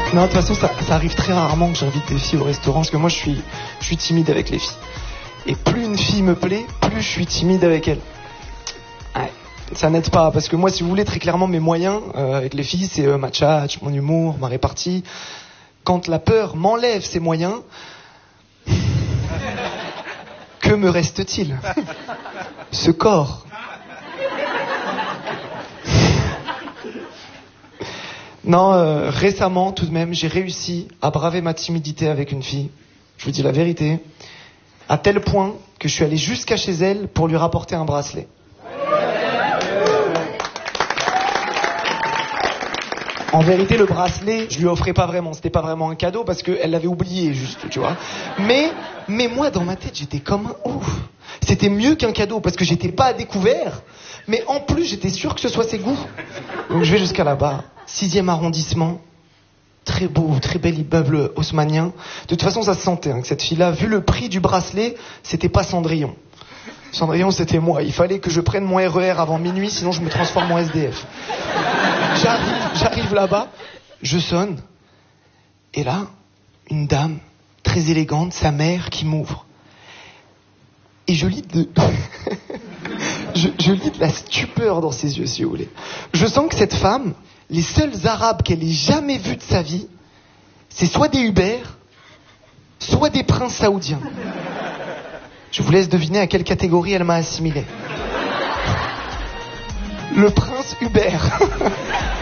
Non, de toute façon, ça arrive très rarement que j'invite des filles au restaurant, parce que moi, je suis timide avec les filles. Et plus une fille me plaît, plus je suis timide avec elle. Ouais, ça n'aide pas, parce que moi, si vous voulez, très clairement, mes moyens avec les filles, c'est ma tchatch, mon humour, ma répartie. Quand la peur m'enlève ces moyens, que me reste-t-il? Ce corps. Non, récemment, tout de même, j'ai réussi à braver ma timidité avec une fille. Je vous dis la vérité. À tel point que je suis allé jusqu'à chez elle pour lui rapporter un bracelet. En vérité, le bracelet, je lui offrais pas vraiment. C'était pas vraiment un cadeau parce qu'elle l'avait oublié, juste, tu vois. Mais moi, dans ma tête, j'étais comme un ouf. C'était mieux qu'un cadeau parce que j'étais pas à découvert. Mais en plus, j'étais sûr que ce soit ses goûts. Donc je vais jusqu'à là-bas. 6e arrondissement. Très beau, très bel immeuble haussmannien. De toute façon, ça se sentait, hein, que cette fille-là, vu le prix du bracelet, c'était pas Cendrillon. Cendrillon, c'était moi. Il fallait que je prenne mon RER avant minuit, sinon je me transforme en SDF. J'arrive là-bas, je sonne, et là, une dame, très élégante, sa mère, qui m'ouvre. Et je lis de... je lis de la stupeur dans ses yeux, si vous voulez. Je sens que cette femme, les seuls arabes qu'elle ait jamais vus de sa vie, c'est soit des Hubert, soit des princes saoudiens. Je vous laisse deviner à quelle catégorie elle m'a assimilé. Le prince Hubert.